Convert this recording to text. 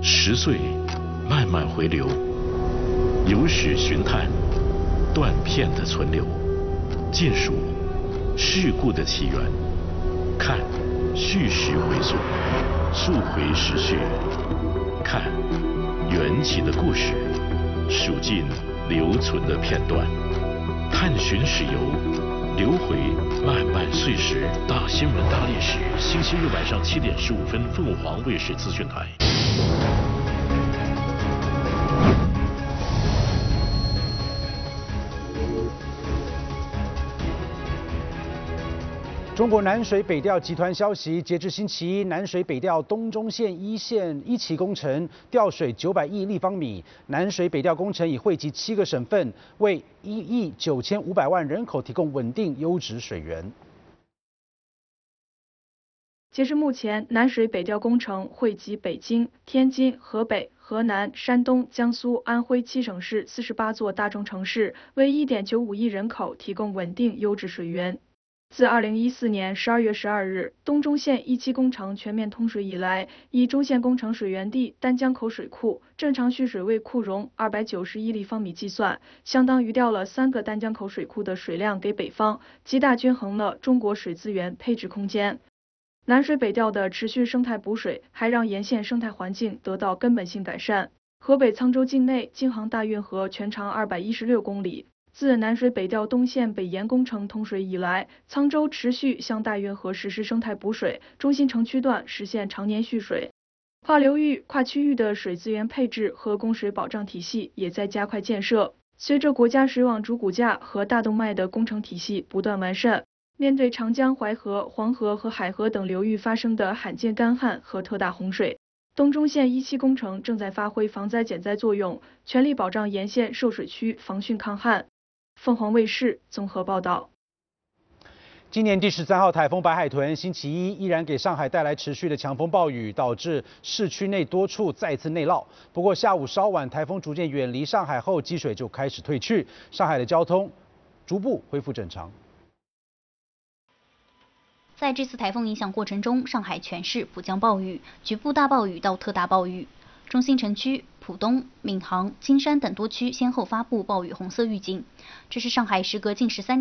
10岁慢慢回流，有史寻探，断片的存留，尽数事故的起源，看叙事回溯，溯回时序，看缘起的故事，数尽留存的片段，探寻史游，留回漫漫岁时。大新闻大历史，星期日晚上7点15分，凤凰卫视资讯台。 中国南水北调集团消息，截至星期一，南水北调东中线一期工程调水900亿立方米。南水北调工程已惠及7个省份，为1亿9500万人口提供稳定优质水源。 截至目前，南水北调工程惠及北京、天津、河北、河南、山东、江苏、安徽7省市48座大中城市，为1.95亿人口提供稳定优质水源。自2014年12月12日东中线1期工程全面通水以来，以中线工程水源地丹江口水库正常蓄水位库容290亿立方米计算，相当于调了3个丹江口水库的水量给北方，极大均衡了中国水资源配置空间。南水北调的持续生态补水，还让沿线生态环境得到根本性改善。河北沧州境内京杭大运河全长216公里。自南水北调东线北延工程通水以来，沧州持续向大运河实施生态补水，中心城区段实现常年蓄水。跨流域、跨区域的水资源配置和供水保障体系也在加快建设。随着国家水网主骨架和大动脉的工程体系不断完善，面对长江、淮河、黄河和海河等流域发生的罕见干旱和特大洪水，东中线1期工程正在发挥防灾减灾作用，全力保障沿线受水区防汛抗旱。凤凰卫视综合报道。 今年第13号台风白海豚星期一依然给上海带来持续的强风暴雨，导致市区内多处再次内涝。不过下午稍晚，台风逐渐远离上海后，积水就开始退去，上海的交通逐步恢复正常。 在这次台风影响过程中，上海全市普降暴雨，局部大暴雨到特大暴雨。中心城区、浦东、闵行、金山等多区先后发布暴雨红色预警，这是上海时隔近13年